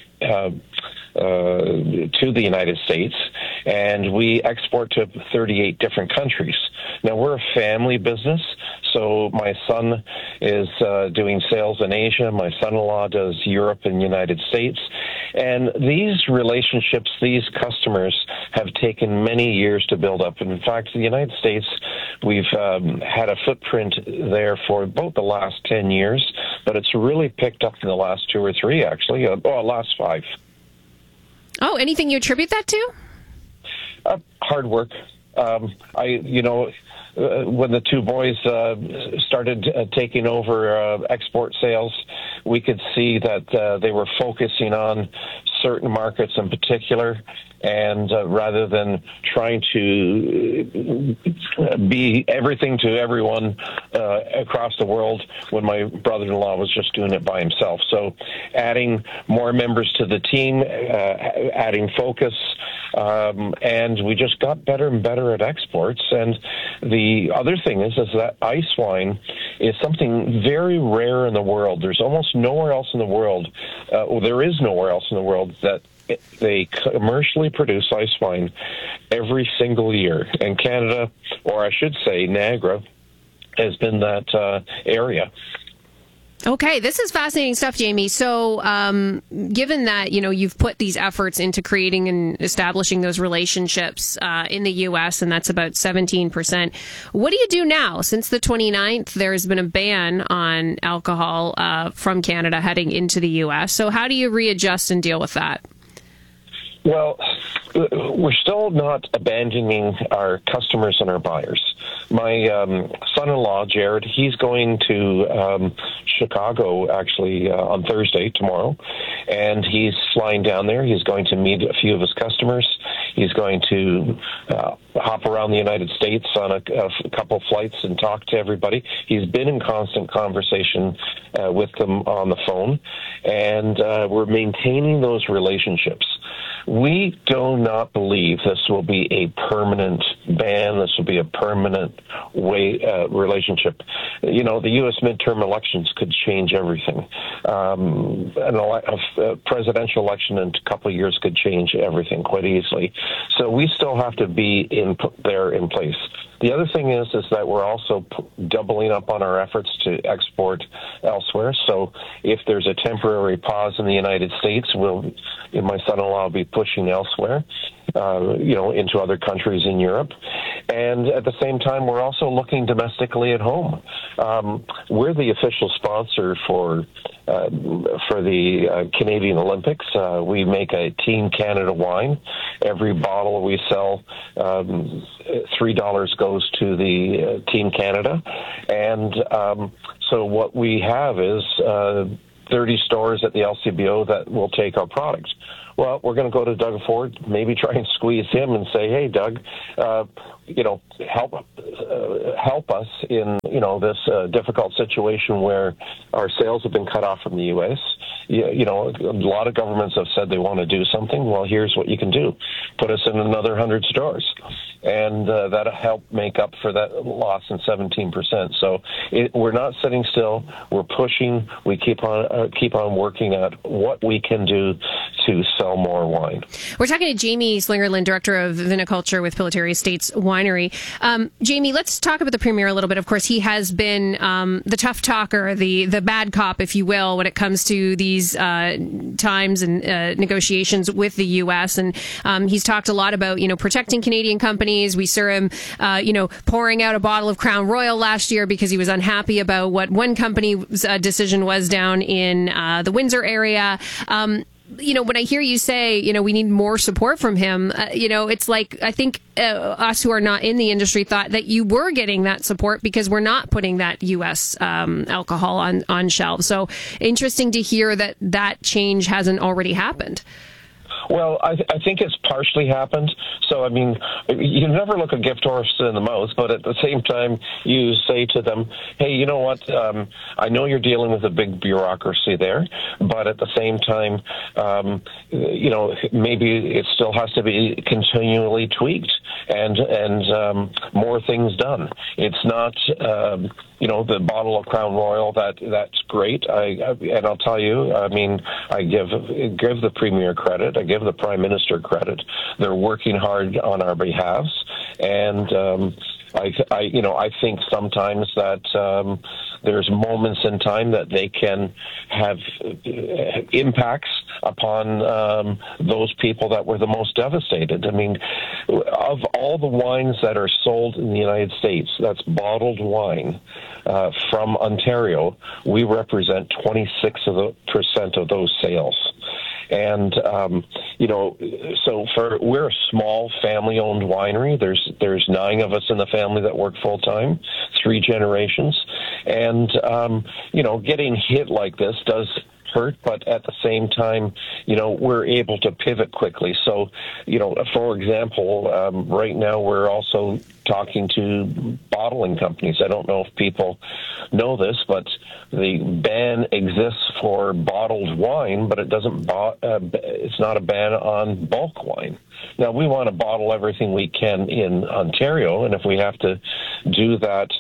to the United States, and we export to 38 different countries. Now, we're a family business, so my son is doing sales in Asia. My son-in-law does Europe and United States. And these relationships, these customers have taken many years to build up. And in fact, in the United States, we've had a footprint there for about the last 10 years, but it's really picked up in the last 2 or 3, actually, last 5. Oh, anything you attribute that to? Hard work. When the 2 boys started taking over export sales, we could see that they were focusing on certain markets in particular, and rather than trying to be everything to everyone across the world, when my brother-in-law was just doing it by himself. So adding more members to the team, adding focus, and we just got better and better at exports. And the other thing is that ice wine is something very rare in the world. There's almost nowhere else in the world, there is nowhere else in the world that they commercially produce ice wine every single year. And Canada, or I should say Niagara, has been that area. Okay, this is fascinating stuff, Jamie. So, given that, you've put these efforts into creating and establishing those relationships in the U.S., and that's about 17%, what do you do now? Since the 29th, there's been a ban on alcohol from Canada heading into the U.S. So how do you readjust and deal with that? Well, we're still not abandoning our customers and our buyers. My son-in-law, Jared, he's going to Chicago, actually, on Thursday, tomorrow, and he's flying down there. He's going to meet a few of his customers. He's going to hop around the United States on a couple flights and talk to everybody. He's been in constant conversation with them on the phone, and we're maintaining those relationships. We do not believe this will be a permanent ban. This will be a permanent relationship. You know, the U.S. midterm elections could change everything. A presidential election in a couple of years could change everything quite easily. So we still have to be in place. The other thing is that we're also doubling up on our efforts to export elsewhere. So if there's a temporary pause in the United States, my son-in-law will be pushing elsewhere, into other countries in Europe. And at the same time, we're also looking domestically at home. We're the official sponsor for the Canadian Olympics. We make a Team Canada wine. Every bottle we sell, $3 goes to the Team Canada. And so what we have is 30 stores at the LCBO that will take our products. Well, we're going to go to Doug Ford, maybe try and squeeze him and say, hey, Doug, help us in, this difficult situation where our sales have been cut off from the U.S. A lot of governments have said they want to do something. Well, here's what you can do. Put us in another 100 stores. And that'll help make up for that loss in 17%. So we're not sitting still. We're pushing. We keep on working at what we can do to sell more wine. We're talking to Jamie Slingerland, Director of Viniculture with Pillitteri Estates Winery. Jamie, let's talk about the Premier a little bit. Of course, he has been the tough talker, the bad cop, if you will, when it comes to these times and negotiations with the U.S. And he's talked a lot about, protecting Canadian companies. We saw him, pouring out a bottle of Crown Royal last year because he was unhappy about what one company's decision was down in the Windsor area. When I hear you say, we need more support from him, it's like, I think us who are not in the industry thought that you were getting that support because we're not putting that U.S. alcohol on shelves. So interesting to hear that change hasn't already happened. Well, I think it's partially happened. So, you never look a gift horse in the mouth, but at the same time, you say to them, hey, you know what? I know you're dealing with a big bureaucracy there, but at the same time, maybe it still has to be continually tweaked and more things done. It's not, the bottle of Crown Royal, that's great. And I'll tell you, I give the Premier credit. I give the Prime Minister credit. They're working hard on our behalves, and I think sometimes that there's moments in time that they can have impacts upon those people that were the most devastated. Of all the wines that are sold in the United States, that's bottled wine from Ontario, we represent 26% of those sales. And, we're a small family-owned winery. There's 9 of us in the family that work full-time, 3 generations. And, getting hit like this does hurt, but at the same time, we're able to pivot quickly. So, for example, right now we're also talking to bottling companies. I don't know if people know this, but the ban exists for bottled wine, but it doesn't. It's not a ban on bulk wine. Now, we want to bottle everything we can in Ontario, and if we have to do that,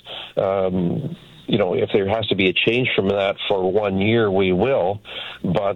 if there has to be a change from that for 1 year, we will. But,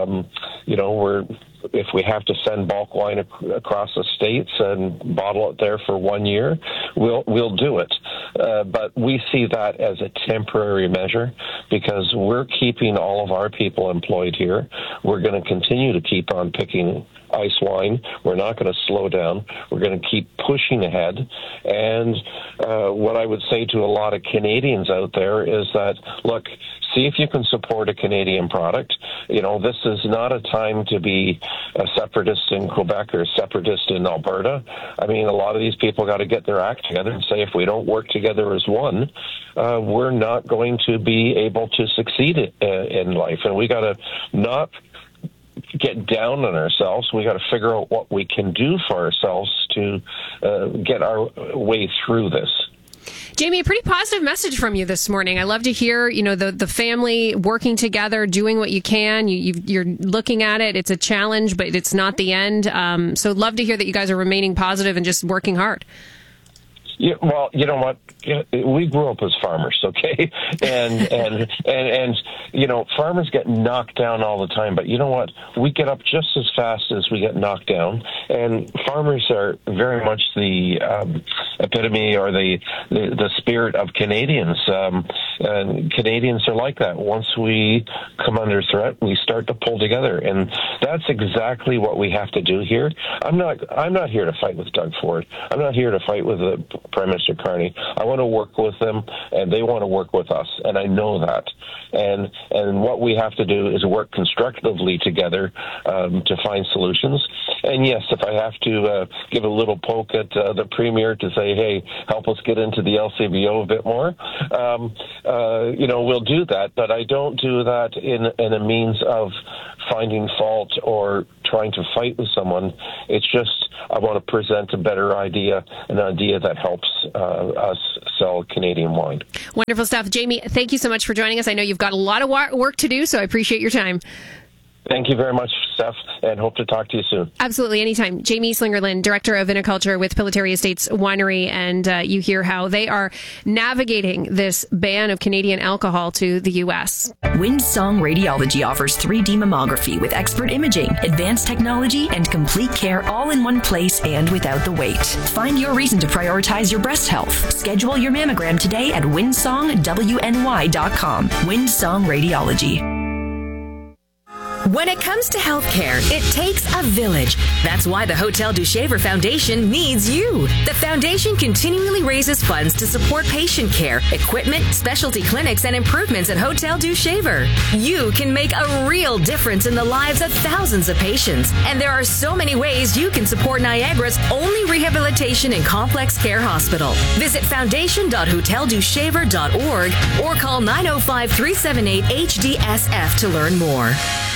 if we have to send bulk wine across the states and bottle it there for 1 year, we'll do it. But we see that as a temporary measure because we're keeping all of our people employed here. We're going to continue to keep on picking ice wine. We're not going to slow down. We're going to keep pushing ahead. And what I would say to a lot of Canadians out there is that, look, see if you can support a Canadian product. This is not a time to be a separatist in Quebec or a separatist in Alberta. A lot of these people got to get their act together and say, if we don't work together as one, we're not going to be able to succeed in life. And we got to not get down on ourselves. We got to figure out what we can do for ourselves to get our way through this. Jamie, a pretty positive message from you this morning. I love to hear, the family working together, doing what you can. You're looking at it. It's a challenge, but it's not the end. So love to hear that you guys are remaining positive and just working hard. Yeah, well, you know what? We grew up as farmers, okay? And you know, farmers get knocked down all the time, but you know what? We get up just as fast as we get knocked down, and farmers are very much the epitome or the spirit of Canadians. And Canadians are like that. Once we come under threat, we start to pull together, and that's exactly what we have to do here. I'm not here to fight with Doug Ford. I'm not here to fight with Prime Minister Carney. I want to work with them, and they want to work with us, and I know that. And what we have to do is work constructively together to find solutions. And yes, if I have to give a little poke at the Premier to say, hey, help us get into the LCBO a bit more, you know, we'll do that. But I don't do that in a means of finding fault or trying to fight with someone. It's just I want to present a better idea, an idea that helps us sell Canadian wine. Wonderful stuff. Jamie, thank you so much for joining us. I know you've got a lot of work to do, so I appreciate your time. Thank you very much, Steph, and hope to talk to you soon. Absolutely, anytime. Jamie Slingerland, Director of Viniculture with Pillitteri Estates Winery, and you hear how they are navigating this ban of Canadian alcohol to the U.S. Windsong Radiology offers 3D mammography with expert imaging, advanced technology, and complete care all in one place and without the wait. Find your reason to prioritize your breast health. Schedule your mammogram today at windsongwny.com. Windsong Radiology. When it comes to healthcare, it takes a village. That's why the Hotel du Shaver Foundation needs you. The foundation continually raises funds to support patient care, equipment, specialty clinics, and improvements at Hotel du Shaver. You can make a real difference in the lives of thousands of patients. And there are so many ways you can support Niagara's only rehabilitation and complex care hospital. Visit foundation.hoteldushaver.org or call 905-378-HDSF to learn more.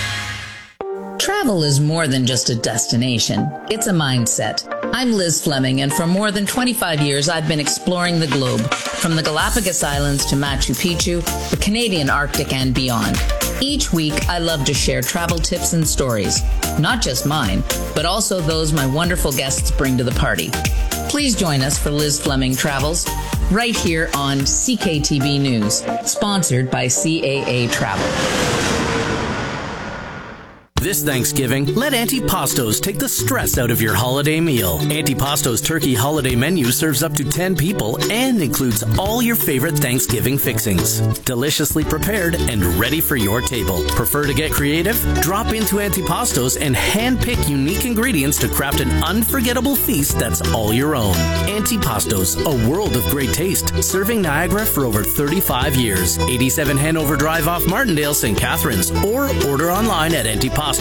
Travel is more than just a destination. It's a mindset. I'm Liz Fleming, and for more than 25 years, I've been exploring the globe, from the Galapagos Islands to Machu Picchu, the Canadian Arctic, and beyond. Each week, I love to share travel tips and stories, not just mine, but also those my wonderful guests bring to the party. Please join us for Liz Fleming Travels, right here on CKTB News, sponsored by CAA Travel. This Thanksgiving, let Antipastos take the stress out of your holiday meal. Antipastos Turkey Holiday Menu serves up to 10 people and includes all your favorite Thanksgiving fixings. Deliciously prepared and ready for your table. Prefer to get creative? Drop into Antipastos and hand-pick unique ingredients to craft an unforgettable feast that's all your own. Antipastos, a world of great taste, serving Niagara for over 35 years. 87 Hanover Drive off Martindale, St. Catharines, or order online at antipastos.ca.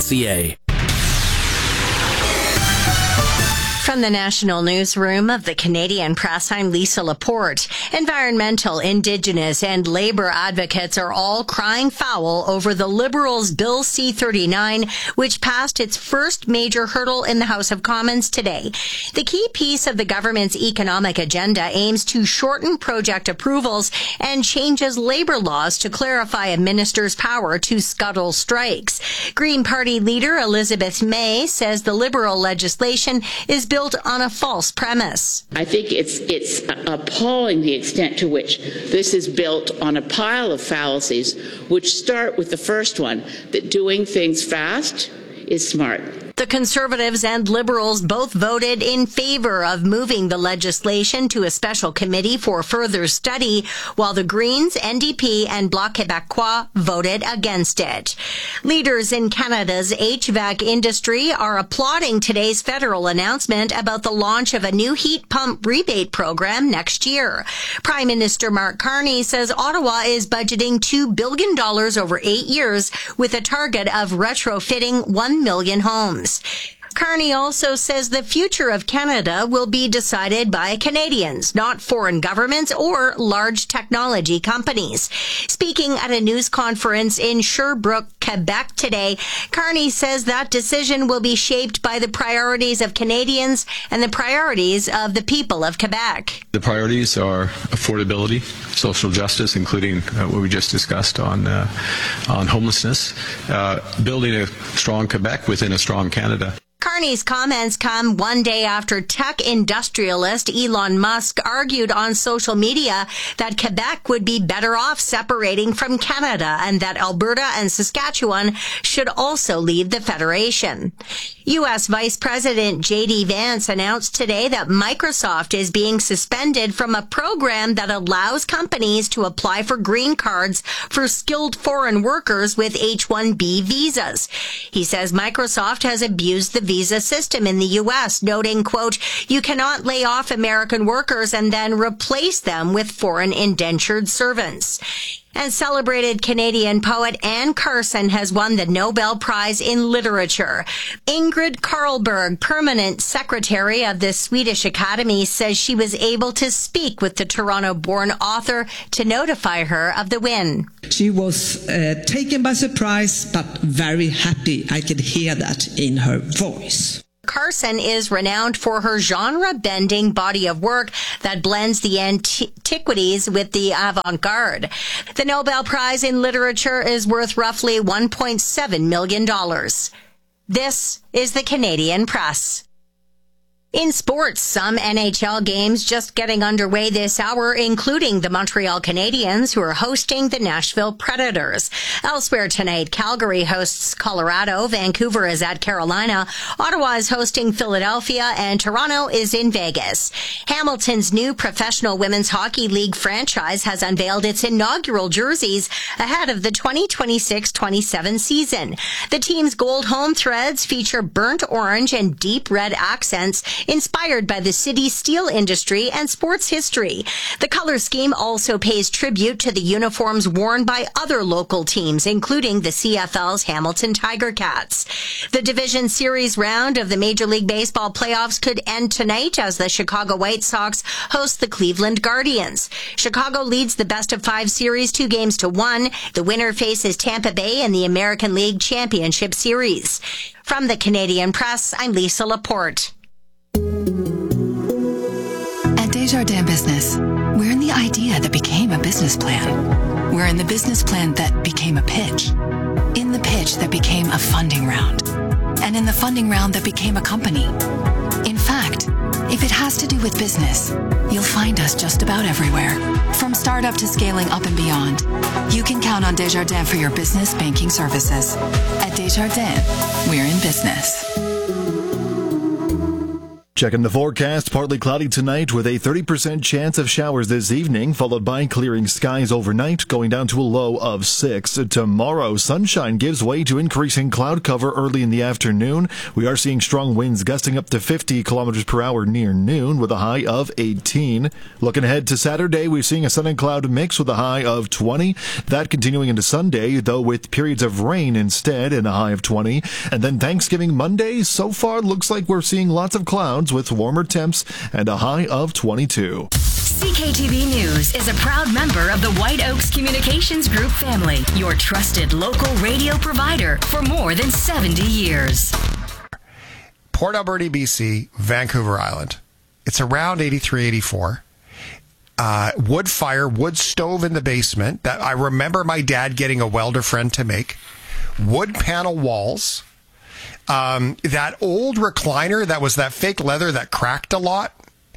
From the National Newsroom of the Canadian Press, I'm Lisa Laporte. Environmental, Indigenous, and Labour advocates are all crying foul over the Liberals' Bill C-39, which passed its first major hurdle in the House of Commons today. The key piece of the government's economic agenda aims to shorten project approvals and changes labour laws to clarify a minister's power to scuttle strikes. Green Party leader Elizabeth May says the Liberal legislation is built on a false premise. I think it's appalling the extent to which this is built on a pile of fallacies, which start with the first one, that doing things fast is smart. The Conservatives and Liberals both voted in favor of moving the legislation to a special committee for further study, while the Greens, NDP, and Bloc Québécois voted against it. Leaders in Canada's HVAC industry are applauding today's federal announcement about the launch of a new heat pump rebate program next year. Prime Minister Mark Carney says Ottawa is budgeting $2 billion over 8 years with a target of retrofitting 1 million homes. Carney also says the future of Canada will be decided by Canadians, not foreign governments or large technology companies. Speaking at a news conference in Sherbrooke, Quebec today, Carney says that decision will be shaped by the priorities of Canadians and the priorities of the people of Quebec. The priorities are affordability, social justice, including what we just discussed on homelessness, building a strong Quebec within a strong Canada. Carney's comments come one day after tech industrialist Elon Musk argued on social media that Quebec would be better off separating from Canada and that Alberta and Saskatchewan should also leave the Federation. U.S. Vice President J.D. Vance announced today that Microsoft is being suspended from a program that allows companies to apply for green cards for skilled foreign workers with H-1B visas. He says Microsoft has abused the visa system in the U.S., noting, quote, "You cannot lay off American workers and then replace them with foreign indentured servants." And celebrated Canadian poet Anne Carson has won the Nobel Prize in Literature. Ingrid Carlberg, permanent secretary of the Swedish Academy, says she was able to speak with the Toronto-born author to notify her of the win. She was taken by surprise, but very happy. I could hear that in her voice. Carson is renowned for her genre-bending body of work that blends the antiquities with the avant-garde. The Nobel Prize in Literature is worth roughly $1.7 million. This is the Canadian Press. In sports, some NHL games just getting underway this hour, including the Montreal Canadiens, who are hosting the Nashville Predators. Elsewhere tonight, Calgary hosts Colorado, Vancouver is at Carolina, Ottawa is hosting Philadelphia, and Toronto is in Vegas. Hamilton's new Professional Women's Hockey League franchise has unveiled its inaugural jerseys ahead of the 2026-27 season. The team's gold home threads feature burnt orange and deep red accents inspired by the city's steel industry and sports history. The color scheme also pays tribute to the uniforms worn by other local teams, including the CFL's Hamilton Tiger Cats. The Division Series round of the Major League Baseball playoffs could end tonight as the Chicago White Sox host the Cleveland Guardians. Chicago leads the best-of-5 series 2-1. The winner faces Tampa Bay in the American League Championship Series. From the Canadian Press, I'm Lisa Laporte. At Desjardins Business, we're in the idea that became a business plan. We're in the business plan that became a pitch. In the pitch that became a funding round. And in the funding round that became a company. In fact, if it has to do with business, you'll find us just about everywhere. From startup to scaling up and beyond, you can count on Desjardins for your business banking services. At Desjardins, we're in business. Checking the forecast, partly cloudy tonight with a 30% chance of showers this evening, followed by clearing skies overnight, going down to a low of 6. Tomorrow, sunshine gives way to increasing cloud cover early in the afternoon. We are seeing strong winds gusting up to 50 kilometers per hour near noon with a high of 18. Looking ahead to Saturday, we're seeing a sun and cloud mix with a high of 20. That continuing into Sunday, though with periods of rain instead and a high of 20. And then Thanksgiving Monday, so far looks like we're seeing lots of clouds with warmer temps and a high of 22. CKTV News is a proud member of the White Oaks Communications Group family, your trusted local radio provider for more than 70 years. Port Alberni, BC, Vancouver Island. It's around 83, 84. Wood fire, wood stove in the basement that I remember my dad getting a welder friend to make. Wood panel walls. That old recliner that was that fake leather that cracked a lot.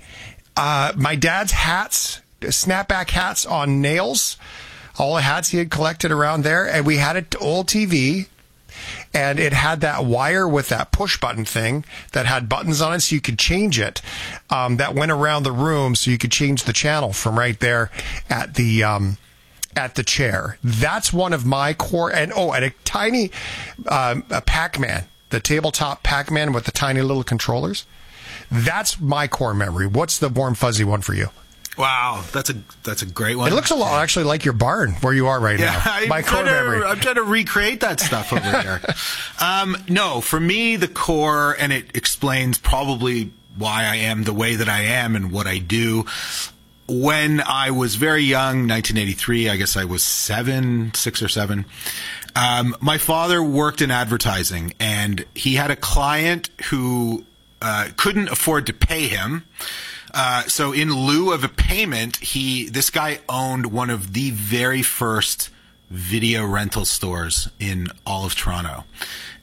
My dad's hats, snapback hats on nails. All the hats he had collected around there. And we had an old TV. And it had that wire with that push button thing that had buttons on it so you could change it. That went around the room so you could change the channel from right there at the chair. That's one of my core. And a tiny a Pac-Man. The tabletop Pac-Man with the tiny little controllers. That's my core memory. What's the warm, fuzzy one for you? Wow, that's a great one. It looks a lot actually like your barn where you are right now. My core memory. I'm trying to recreate that stuff over here. No, for me, the core, and it explains probably why I am the way that I am and what I do. When I was very young, 1983, I guess I was 6 or 7. My father worked in advertising, and he had a client who couldn't afford to pay him. So in lieu of a payment, this guy owned one of the very first video rental stores in all of Toronto.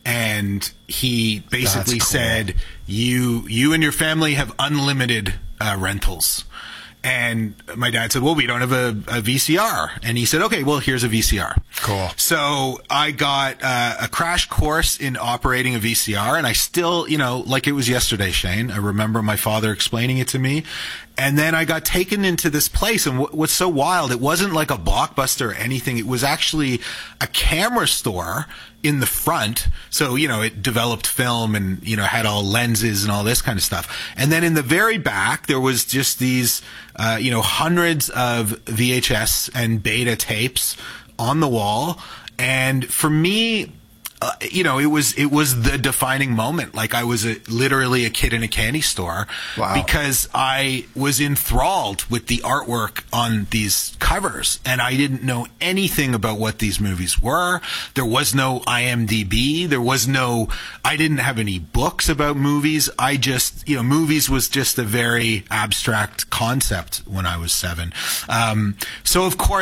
and he basically said, you and your family have unlimited rentals. And my dad said, well, we don't have a VCR. And he said, okay, well, here's a VCR. Cool. So I got a crash course in operating a VCR. And I still, like it was yesterday, Shane, I remember my father explaining it to me. And then I got taken into this place. And what's so wild, it wasn't like a Blockbuster or anything. It was actually a camera store in the front. So, it developed film and, had all lenses and all this kind of stuff. And then in the very back, there was just these, hundreds of VHS and beta tapes on the wall. And for me, it was the defining moment. Like I was literally a kid in a candy store. Wow. Because I was enthralled with the artwork on these covers, and I didn't know anything about what these movies were. There was no IMDb. I didn't have any books about movies. I just, movies was just a very abstract concept when I was 7. So of course,